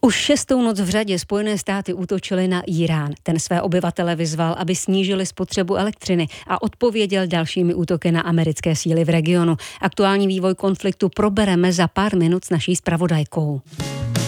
Už 6. noc v řadě Spojené státy útočily na Írán. Ten své obyvatele vyzval, aby snížili spotřebu elektřiny a odpověděl dalšími útoky na americké síly v regionu. Aktuální vývoj konfliktu probereme za pár minut s naší zpravodajkou.